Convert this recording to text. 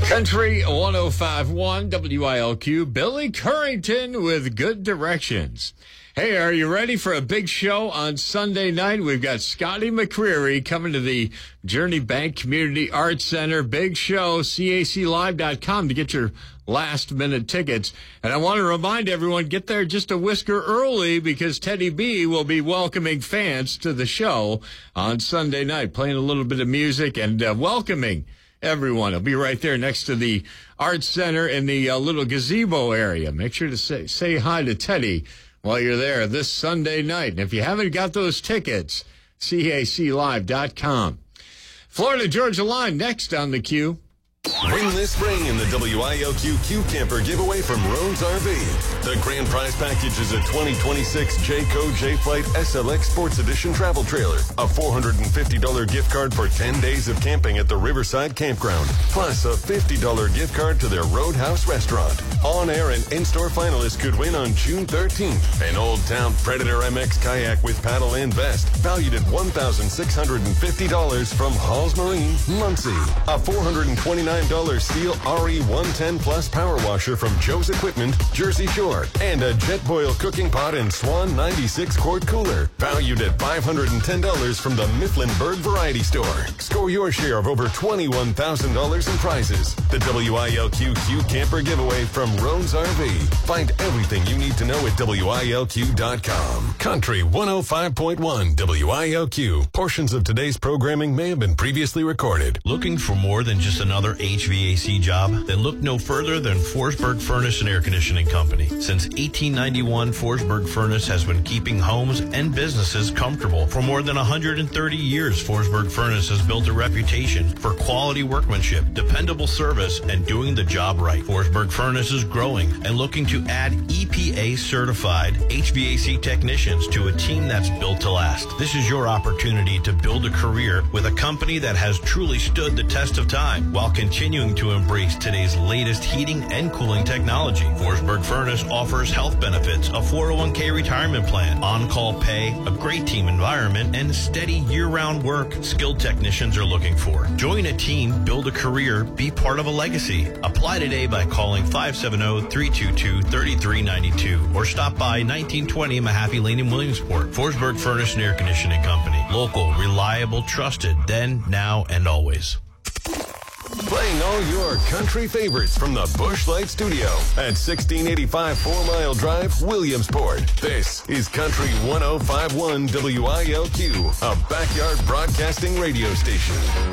Country 105.1 WILQ, Billy Currington with Good Directions. Hey, are you ready for a big show on Sunday night? We've got Scotty McCreery coming to the Journey Bank Community Arts Center. Big show, CACLive.com to get your last-minute tickets. And I want to remind everyone, get there just a whisker early because Teddy B will be welcoming fans to the show on Sunday night, playing a little bit of music and welcoming everyone. He'll be right there next to the Arts Center in the little gazebo area. Make sure to say hi to Teddy while you're there this Sunday night. And if you haven't got those tickets, CACLive.com. Florida Georgia line next on the queue. Win this spring in the WILQ Q Camper giveaway from Roan's RV. The grand prize package is a 2026 Jayco J-Flight SLX Sports Edition travel trailer, a $450 gift card for 10 days of camping at the Riverside Campground, plus a $50 gift card to their Roadhouse restaurant. On-air and in-store finalists could win on June 13th. An Old Town Predator MX kayak with paddle and vest, valued at $1,650 from Halls Marine, Muncie. A $429 steel RE110 Plus power washer from Joe's Equipment, Jersey Shore, and a Jetboil cooking pot and Swan 96-quart cooler, valued at $510 from the Mifflinburg Variety Store. Score your share of over $21,000 in prizes. The WILQ Q Camper giveaway from Roan's RV. Find everything you need to know at WILQ.com. Country 105.1 WILQ. Portions of today's programming may have been previously recorded. Looking for more than just another HVAC job? Then look no further than Forsberg Furnace and Air Conditioning Company. Since 1891, Forsberg Furnace has been keeping homes and businesses comfortable. For more than 130 years, Forsberg Furnace has built a reputation for quality workmanship, dependable service, and doing the job right. Forsberg Furnace is growing and looking to add EPA-certified HVAC technicians to a team that's built to last. This is your opportunity to build a career with a company that has truly stood the test of time while continuing to embrace today's latest heating and cooling technology. Forsberg Furnace offers health benefits, a 401k retirement plan, on-call pay, a great team environment, and steady year-round work skilled technicians are looking for. Join a team, build a career, be part of a legacy. Apply today by calling 570-322-3392 or stop by 1920 Mahaffey Lane in Williamsport. Forsberg Furnace and Air Conditioning Company. Local, reliable, trusted, then, now, and always. Playing all your country favorites from the Busch Light Studio at 1685 4 Mile Drive, Williamsport. This is Country 105.1 WILQ, a backyard broadcasting radio station.